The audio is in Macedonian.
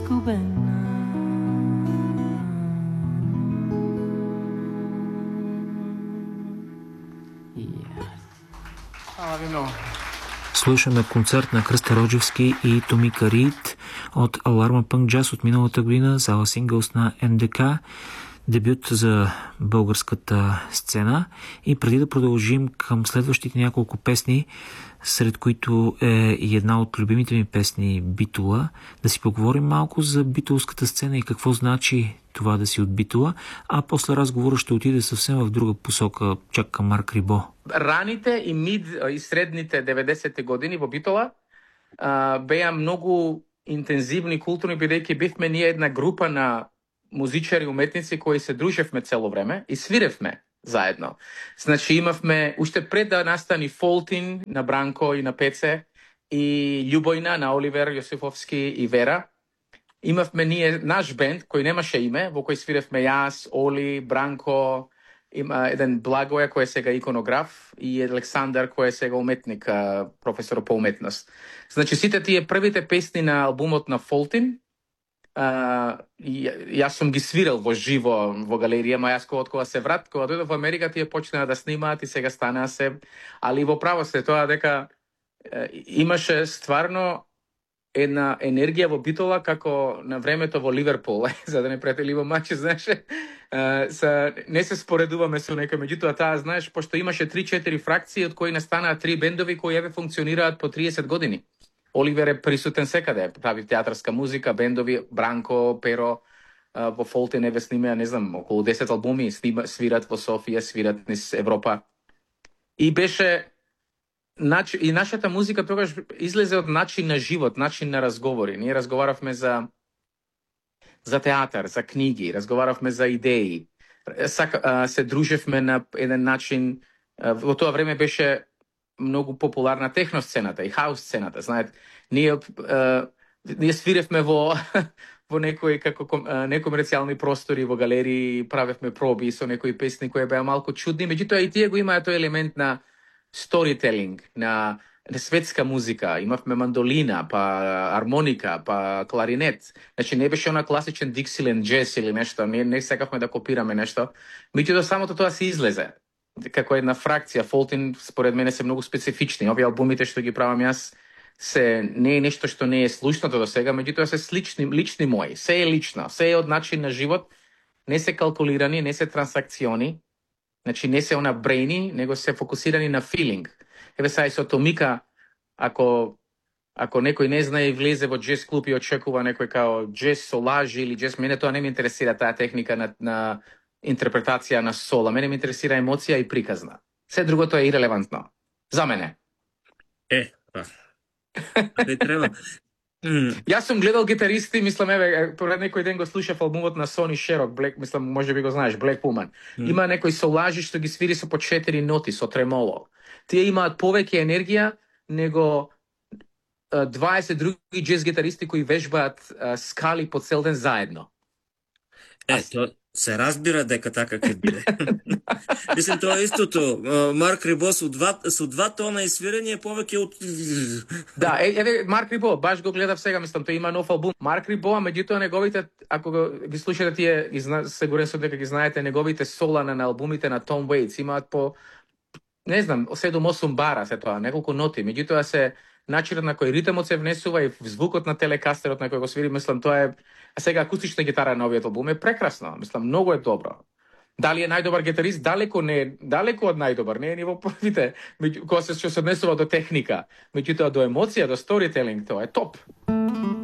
izgubena. Слушаме концерт на Кръста Роджевски и Томика Рид от Аларма Пънк Джаз от миналата година, зала Синглс на НДК, дебют за българската сцена. И преди да продължим към следващите няколко песни, сред които е и една от любимите ми песни Битола, да си поговорим малко за битолската сцена и какво значи това да си от Битола, а после разговора ще отиде съвсем в друга посока, чак към Марк Рибо. Раните и мид и средните 90-те години во Битола беа многу интензивни културни, бидејќи бевме ние една група на музичари и уметници кои се дружевме цело време и свиревме заедно. Значи имавме, уште пред да настани Фолтин на Бранко и на Пеце и Љубојна на Оливер Јосифовски и Вера, имавме ние наш бенд кој немаше име, во кој свиревме јас, Оли, Бранко, има еден Благоја кој е сега иконограф и Александар кој е сега уметник, професор по уметност. Значи сите тие првите песни на албумот на Фолтин, јас сум ги свирал во живо во галерија, ма јас кога се врат, кога дојдов во Америка, тие почнаа да снимаат и сега станаа се, али во право се тоа дека имаше стварно една енергија во Битола како на времето во Ливерпул, за да не претеливо мачи, знаеш, не се споредуваме со некој, меѓутоа таа, знаеш, пошто имаше 3-4 фракции, од кои настанаа 3 бендови кои еве функционираат по 30 години. Оливер е присутен секаде, прави театарска музика, бендови, Бранко, Перо, во Фолтин еве снимеа, не знам, околу 10 албуми, свират во Софија, свират низ Европа. И беше и нашата музика тогаш излезе од начин на живот, начин на разговори. Ние разговаравме за театар, за книги, разговаравме за идеи. Се дружевме на еден начин. Во тоа време беше многу популарна техносцената и хаус сцената. Знаете, ние свиревме во некои како некомерцијални простори, во галерии, правевме проби со некои песни кои беа малку чудни, меѓутоа и тие го имаат тој елемент на сторителинг, на светска музика. Имавме мандолина, па армоника, па кларинет. Значи не беше она класичен Диксиленд джез или нешто, не сакавме да копираме нешто. Меѓутоа самото тоа се излезе како една фракција. Фолтин според мене се многу специфични. Овие албумите што ги правам јас не е нешто што не е слушнато до сега, меѓутоа се лични мои. Се е лично, се е од начин на живот, не се калкулирани, не се трансакциони. Значи не се брейни, него се фокусирани на филинг. Еве сега и со Томика, ако некој не знае и влезе во джез клуб и очекува некој као джез со лажи или джез, мене тоа не ме интересира таа техника на интерпретација на сола. Мене ме интересира емоција и приказна. Се другото е ирелевантно. За мене. Не треба. Јас сум гледал гитаристи, мислам, еве, пред некој ден го слушав албумот на Сони Шерок, мислам, може би го знаеш, Black Woman. Има некои солажи што ги свири со по 4 ноти, со тремоло. Тие имаат повеќе енергија него 20 други джез гитаристи кои вежбаат скали по цел ден заедно. Тоа се разбира дека така ќе биде. Мислам, тоа е истото. Марк Рибо со два тона и свирење повеќе од... Да, еве Марк Рибо, баш го гледав сега, мислам, тој има нов албум. Марк Рибо, а меѓутоа неговите, ако ги слушате тие, сигурен сум дека ги знаете, неговите сола на албумите на Том Уейтс имаат по, не знам, 7-8 бара се тоа, неколку ноти, меѓутоа се начинот на кој ритмот се внесува и звукот на телекастерот на кој го свири, мислам, тоа е сега акустична гитара на овиот албум е прекрасно, мислам, многу е добро. Дали е најдобар гитарист? Далеко од најдобар, не е ниво првите, кога се однесува до техника, меѓутоа до емоција, до сторителинг, тоа е топ.